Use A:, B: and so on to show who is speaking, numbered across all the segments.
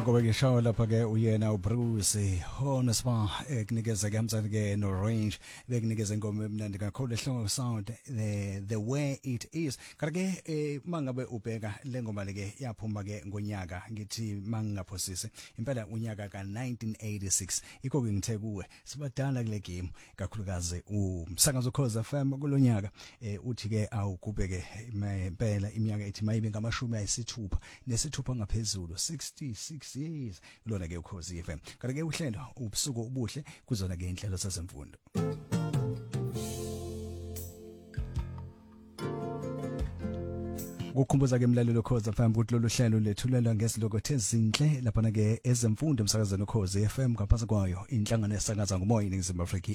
A: Ngoba ngisho lapha ke uyena uBruce Honesma kunikeza ke mzansi ke no range bekunikeza ingoma emnandi kakhulu ehlongo sound the way it is kanti ke mangabe ubheka le ngoma leke yaphuma ke ngonyaka ngithi mangingaphosise impela unyaka ka1986 ikho ke ngithe kuwe sibadala kule game kakhulukazi umsakazo Khoza FM kulonyaka uthi ke awugubheke impela iminyaka ethi mayibe ngamashumi ayisithupha nesithupha ngaphezulu 66 years lona ke ukhozi FM kanti ke uhlelo ubusuku obuhle kuzona ke inhlelo sasemfundo ukukhumbuza ke emlalelo Khoza FM ukuthi lolu hlelo lethulelwa ngesilokothe ezinhle lapha ke ezemfundo emsakazweni Khoza FM ngaphansi kwayo inhlangano esakaza ngomoya eNingizimu Afrika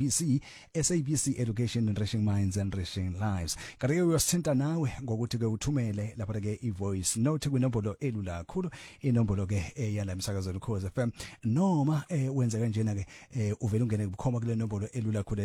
A: SABC Education Enriching Minds and Enriching Lives kanti ke uyosithinta nawe ngokuthi ke uthumele lapha ke ivoice note kwinombolo elula kakhulu inombolo ke yala emsakazweni Khoza FM noma wenze kanjena ke uvela ungene kukhoma kule nombolo elula kakhulu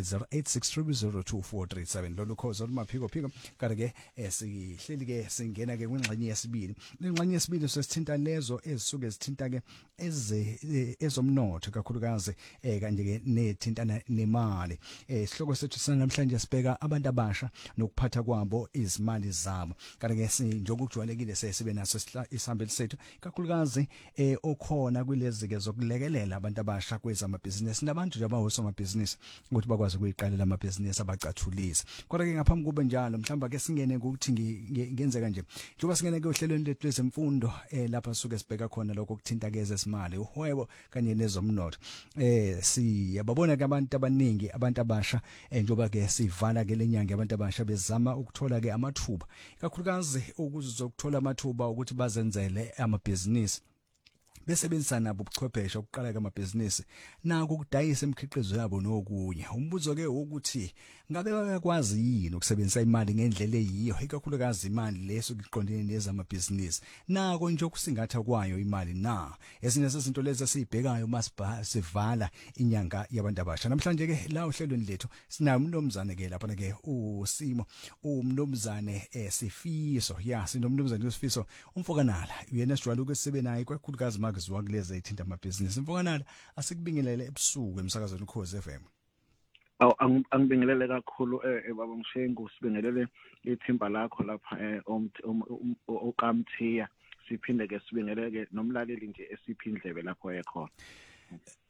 A: 0863022437 lolu Khoza olumaphiko phiko kanti ke sihleli ke singena ke kwingxenye yesibili ingxenye yesibili sesithinta lezo ezisuke zithinta ke ezomnotho kakhulukazi kanje ke nethintana nemali isihloko sethu sanamhlanje sibheka abantu abasha nokuphatha kwabo izimali zabo kanti ke njengokujwayelekile sibe naso isihambeli sethu kakhulukazi okhona kulezi ke zokulekelela abantu abasha kwezamabhizinisi nabantu nje abawosomabhizinisi ukuthi bakwazi ukuyiqalela amabhizinisi abacathulisa kodwa ke ngaphambi kube njalo mhlawumbe ke singene ngokuthi ngenze kanje njengoba singene ke uhlelweni lethu lezemfundo lapha suke sibheka khona lokho kuthinta ke ezesimali uhwebo kanye nezomnotho siyababona ke abantu abaningi abantu abasha njengoba ke sivala ke lenyanga abantu abasha bezama ukuthola ke amathuba kakhulukazi ukuzokuthola amathuba ukuthi bazenzele amabhizinisi besebenzisana nabo ubuchwepheshe ukuqala ke amabhizinisi nako ukudayisa imikhiqizo yabo nokunye umbuzo ke ukuthi ngabe bayakwazi yini ukusebenzisa imali ngendlela eyiyo ikakhulukazi imali leso kuqondene nezamabhizinisi nako nje ukusingatha kwayo imali na ezinye sezinto lezi esibhekayo masivala inyanga yabantu abasha namhlanje ke la uhlelweni lethu sinayo umnomzane ke lapha ke uSimo umnomzane Sifiso sinomnomzane uSifiso umfokanala uyena sijwayele ukusebe naye kakhulukazi ziwa kulezi ethinta amabhizinisi imfokanala asikubingelele ebusuku emsakazweni Khoza FM
B: angibingelele kakhulu baba Mshengu sibingelele ithimba lakho lapha okamthiya siphinde ke sibingeleke nomlaleli nje esiphindlebe lapho ekhona